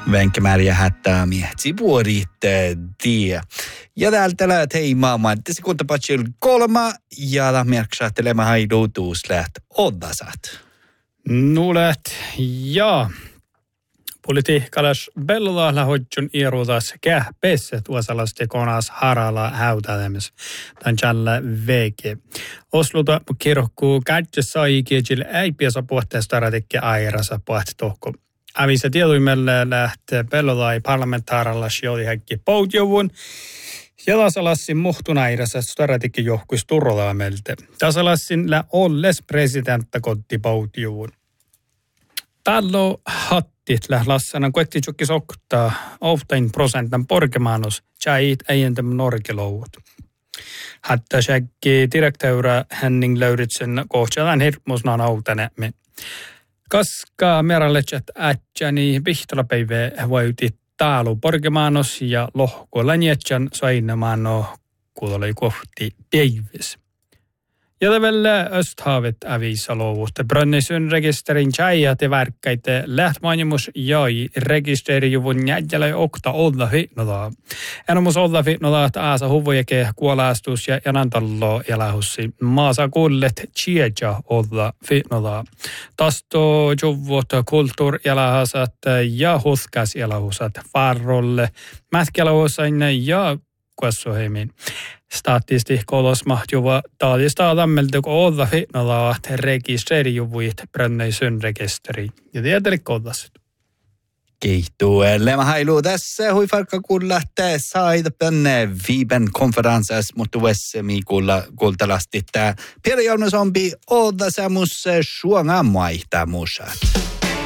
Venkämääriä hättäämiä. Sivuorit tie. Ja täältä läht hei maailman. Tässä kuntapatsil 3 ja lähmiäksäättelemään haiduutuus läht oddasat. Nulet ja politiikkalas bellolla lähdön iruutas kähpessä tuosalasti konas haralla häytälemis. Tämän jälle veke. Osluta kirkku kädessä ikiäjille ei piässä puhteesta ratikki airassa puhtetohko. Avisa tietyimelle lähtee bellolla parlamentaaralla sijoili häkki poutjuvun. Ja tasalassin muhtunairassa staratikki johkuisi turvalaamelta. Tasalassin lä olles presidentta kotti poutjuvun. Tallo hattit lählassana koetti tjukki soktaa 10% porkemanus tjait äijäntäm norkelouvut. Hatta säkki direktöyrä Henning Lauritsen kohtsalan hirmusnaan autanemme. Koska meralletjät ätjäni pihtolapäivä voitit taalu porkemanus ja lohkuolan jätjän soinamano kuuloi kohti päiväs. Ja tällä östhaavet avisaluvuutta. Brönnisyn rekisterin tjäijät ja värkkäitä lähtmaanimus jäi rekisterijuvun jäljellä okta olla hinnolaa. Enomus olla hinnolaa, että aasa huvujake kuolaastus ja nantallo elähussi. Maasa kullet tjieja olla hinnolaa. Tasto juvut kulttuurielähasat ja huskas elähusat farrolle. Mätkelähusain ja kuassuheimin. Statisti kolosmahjuva taadista lämmeltä, kun olla hinnolaa rekisteerijuvuit Brönnisyn rekisteri. Ja tietysti kollaset. Kiitos. Lämä hailu tässä hui farkka kuulla saida penne viiben konferenssas mutta vessemi kultalasti tää periaunusompi odda semmoisen suongan vaihtamusat.